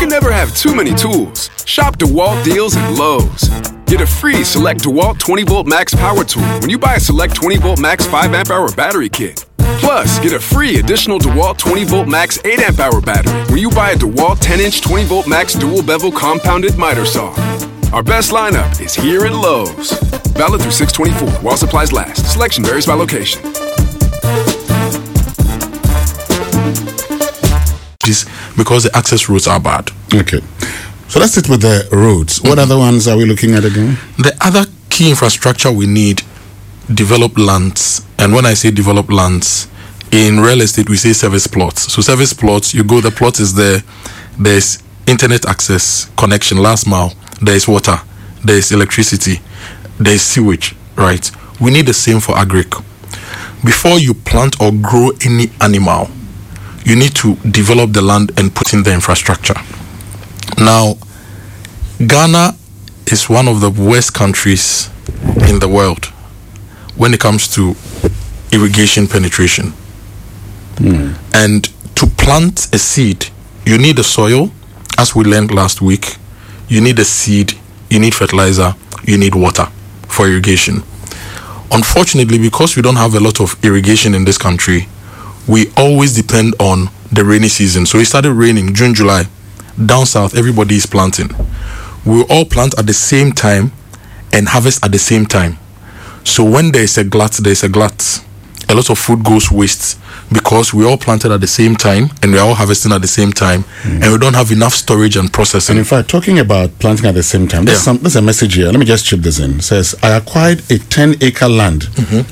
can never have too many tools. Shop DeWalt deals at Lowe's. Get a free Select DeWalt 20-volt max power tool when you buy a Select 20-volt max 5-amp-hour battery kit. Plus, get a free additional DeWalt 20-volt max 8-amp-hour battery when you buy a DeWalt 10-inch 20-volt max dual-bevel compounded miter saw. Our best lineup is here at Lowe's. Valid through 6/24 while supplies last. Selection varies by location. Because the access roads are bad. Okay. So let's sit with the roads. What other ones are we looking at again? The other key infrastructure we need, developed lands. And when I say developed lands, in real estate we say service plots. So service plots, you go, the plot is there. There's internet access, connection, last mile. There's water. There's electricity. There's sewage, right? We need the same for agric. Before you plant or grow any animal, you need to develop the land and put in the infrastructure. Now, Ghana is one of the worst countries in the world when it comes to irrigation penetration. And to plant a seed, you need the soil, as we learned last week. You need the seed, you need fertilizer, you need water for irrigation. Unfortunately, because we don't have a lot of irrigation in this country, we always depend on the rainy season. So it started raining June, July. Down south, everybody is planting. We all plant at the same time and harvest at the same time. So when there is a glut, there is a glut. A lot of food goes waste because we all planted at the same time and we are all harvesting at the same time, and we don't have enough storage and processing. And in fact, talking about planting at the same time, there's a message here. Let me just chip this in. It says, I acquired a 10-acre land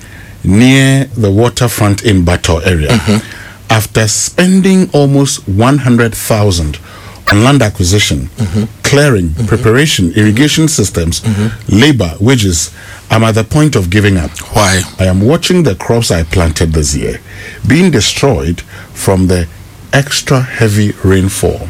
near the waterfront in Bato area. After spending almost 100,000 on land acquisition, clearing, preparation, irrigation systems, labor, wages, I'm at the point of giving up. Why? I am watching the crops I planted this year being destroyed from the extra heavy rainfall.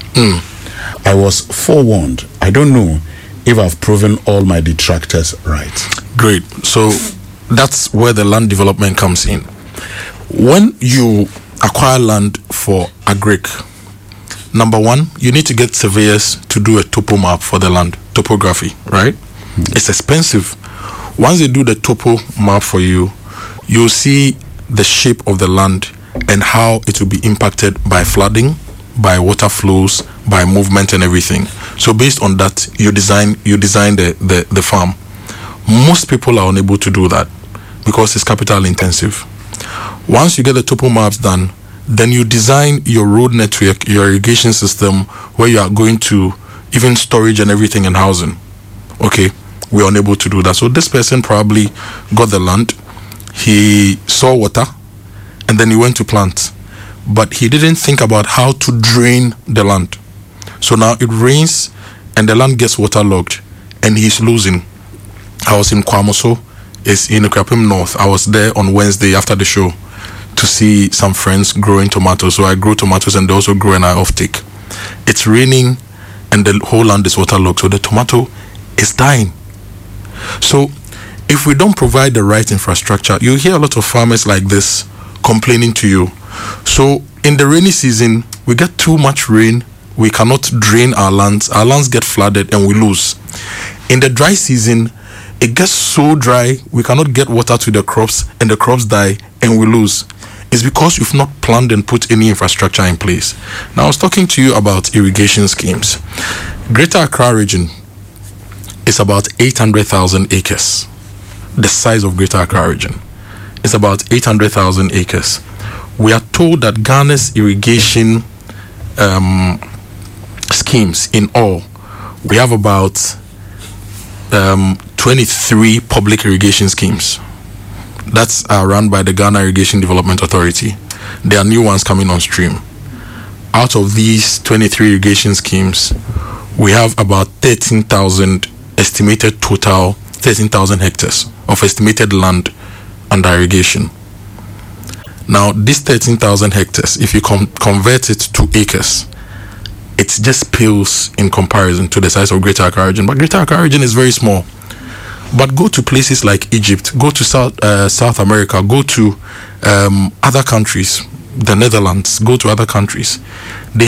I was forewarned. I don't know if I've proven all my detractors right. Great. So that's where the land development comes in. When you acquire land for agric, number one, you need to get surveyors to do a topo map for the land, topography, right? It's expensive. Once they do the topo map for you, you'll see the shape of the land and how it will be impacted by flooding, by water flows, by movement and everything. So based on that, you design the farm. Most people are unable to do that because it's capital intensive. Once you get the topo maps done, then you design your road network, your irrigation system, where you are going to even storage and everything and housing. Okay, we're unable to do that. So this person probably got the land, he saw water, and then he went to plant. But he didn't think about how to drain the land. So now it rains and the land gets waterlogged and he's losing. I was in Kwamoso, it's in Akwapim North. I was there on Wednesday after the show to see some friends growing tomatoes. So I grow tomatoes and they also grow and I off-take. It's raining and the whole land is waterlogged. So the tomato is dying. So if we don't provide the right infrastructure, you hear a lot of farmers like this complaining to you. So in the rainy season, we get too much rain. We cannot drain our lands. Our lands get flooded and we lose. In the dry season, it gets so dry, we cannot get water to the crops and the crops die and we lose. It's because you've not planned and put any infrastructure in place. Now, I was talking to you about irrigation schemes. Greater Accra region is about 800,000 acres. The size of Greater Accra region is about 800,000 acres. We are told that Ghana's irrigation schemes in all, we have about 23 public irrigation schemes. That's run by the Ghana Irrigation Development Authority. There are new ones coming on stream. Out of these 23 irrigation schemes, we have about 13,000 estimated total, 13,000 hectares of estimated land under irrigation. Now, this 13,000 hectares, if you convert it to acres, it just pales in comparison to the size of Greater Accra region. But Greater Accra region is very small. But go to places like Egypt, go to South America, go to other countries, the Netherlands, go to other countries. They